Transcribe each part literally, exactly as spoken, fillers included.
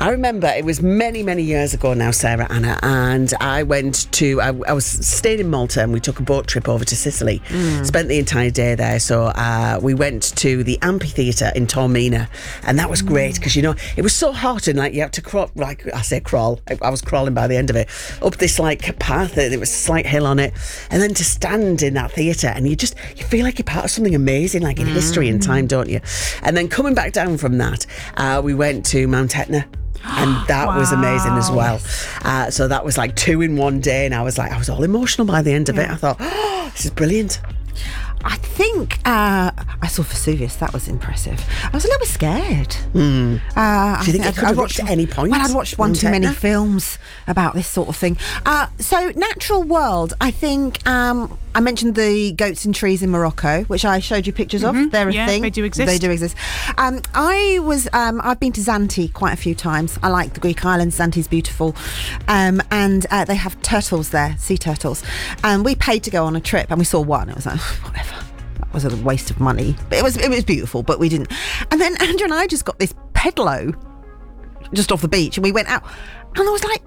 I remember it was many, many years ago now, Sarah Anna, and I went to, I, I was staying in Malta and we took a boat trip over to Sicily, mm. spent the entire day there. So uh, we went to the amphitheatre in Taormina, and that was mm. great because, you know, it was so hot and like you had to crawl, like I say crawl, I, I was crawling by the end of it, up this like path, and there was a slight hill on it, and then to stand in that theatre and you just, you feel like you're part of something amazing, like in mm. history and time, don't you? And then coming back down from that, uh, we went to Mount Etna. And that wow. was amazing as well. Uh, so that was like two in one day, and I was like, I was all emotional by the end of yeah. it. I thought, oh, this is brilliant. I think uh, I saw Vesuvius. That was impressive. I was a little bit scared. Mm. Uh, Do you think I could have watched at any point? Well, I'd watched one too many films about this sort of thing. Uh, so, natural world. I think um, I mentioned the goats and trees in Morocco, which I showed you pictures mm-hmm. of. They're a yeah, thing. They do exist. They do exist. Um, I was. Um, I've been to Zante quite a few times. I like the Greek islands. Zante's beautiful, um, and uh, they have turtles there, sea turtles. And we paid to go on a trip, and we saw one. It was like whatever. Was a waste of money, but it was it was beautiful, but we didn't. And then Andrew and I just got this pedalo just off the beach, and we went out, and there was like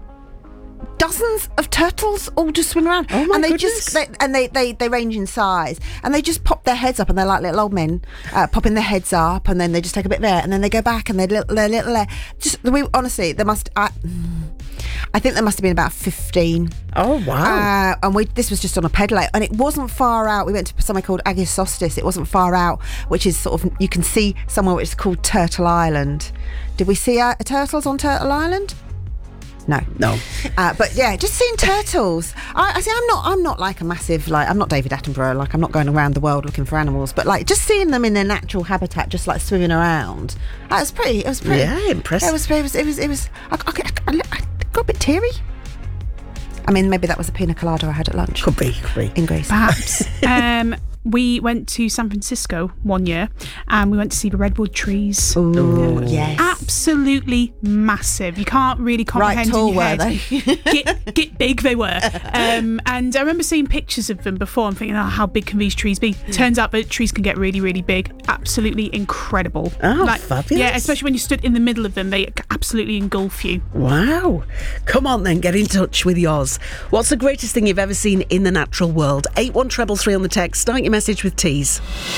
dozens of turtles all just swimming around. Oh my and they goodness. just they, and they, they they range in size, and they just pop their heads up, and they're like little old men uh, popping their heads up, and then they just take a bit there, and then they go back, and they're little they're little there. Just we honestly there must I, I think there must have been about fifteen. Oh wow! Uh, and we this was just on a pedalo, and it wasn't far out. We went to somewhere called Agiosostis. It wasn't far out, which is sort of you can see somewhere which is called Turtle Island. Did we see uh, turtles on Turtle Island? No, no. Uh, but yeah, just seeing turtles. I, I see. I'm not. I'm not like a massive like. I'm not David Attenborough. Like I'm not going around the world looking for animals. But like just seeing them in their natural habitat, just like swimming around. Uh, it was pretty. It was pretty. Yeah, impressive. It was. It was. It was. It was. I, I, I, I got a bit teary. I mean, maybe that was a pina colada I had at lunch. Could be. Could be. In Greece, perhaps. um, we went to San Francisco one year, and we went to see the redwood trees. Ooh, yes. Absolutely massive. You can't really comprehend. Right tall, in your were head. they? get, get big they were. Um, and I remember seeing pictures of them before and thinking, oh, how big can these trees be? Turns out that trees can get really, really big. Absolutely incredible. Oh, like, fabulous. Yeah, especially when you stood in the middle of them, they absolutely engulf you. Wow. Come on then, get in touch with yours. What's the greatest thing you've ever seen in the natural world? eight one three three on the text. Start your message with T's.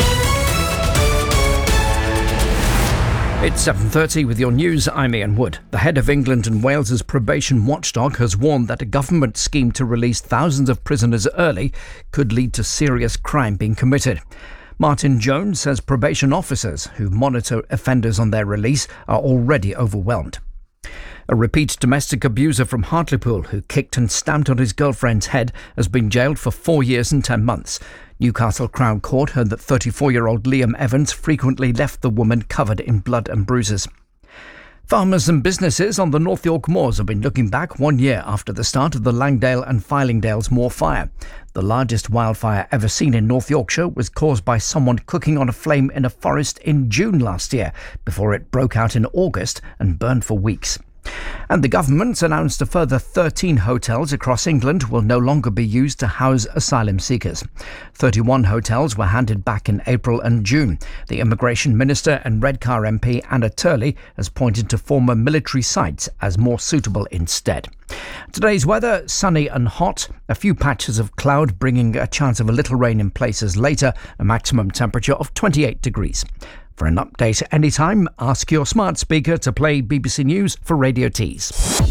It's seven thirty with your news. I'm Ian Wood. The head of England and Wales's probation watchdog has warned that a government scheme to release thousands of prisoners early could lead to serious crime being committed. Martin Jones says probation officers who monitor offenders on their release are already overwhelmed. A repeat domestic abuser from Hartlepool who kicked and stamped on his girlfriend's head has been jailed for four years and ten months. Newcastle Crown Court heard that thirty-four-year-old Liam Evans frequently left the woman covered in blood and bruises. Farmers and businesses on the North York Moors have been looking back one year after the start of the Langdale and Fylingdales Moor fire. The largest wildfire ever seen in North Yorkshire was caused by someone cooking on a flame in a forest in June last year, before it broke out in August and burned for weeks. And the government's announced a further thirteen hotels across England will no longer be used to house asylum seekers. thirty-one hotels were handed back in April and June. The Immigration Minister and Redcar M P Anna Turley has pointed to former military sites as more suitable instead. Today's weather, sunny and hot. A few patches of cloud bringing a chance of a little rain in places later. A maximum temperature of twenty-eight degrees. For an update anytime, ask your smart speaker to play B B C News for Radio Tees.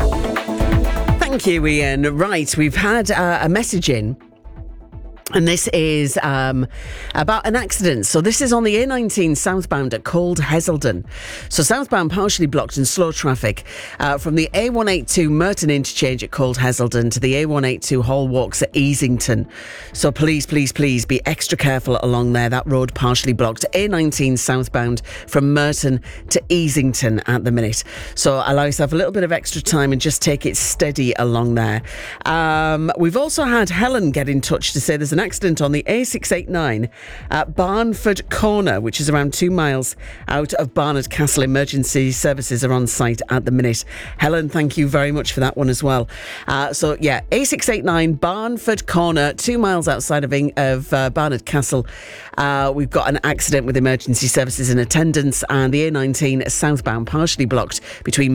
Thank you, Ian. Right, we've had uh, a message in. And this is um, about an accident. So this is on the A nineteen southbound at Cold Heselden. So southbound partially blocked and slow traffic uh, from the A one eighty-two Merton interchange at Cold Heselden to the A one eighty-two Hall Walks at Easington. So please, please, please be extra careful along there. That road partially blocked. A nineteen southbound from Merton to Easington at the minute. So allow yourself a little bit of extra time and just take it steady along there. Um, we've also had Helen get in touch to say there's an accident on the A six eighty-nine at Barnford Corner, which is around two miles out of Barnard Castle. Emergency services are on site at the minute. Helen, thank you very much for that one as well. Uh, so yeah, A six eighty-nine Barnford Corner, two miles outside of, of uh, Barnard Castle. Uh, we've got an accident with emergency services in attendance, and the A nineteen southbound partially blocked between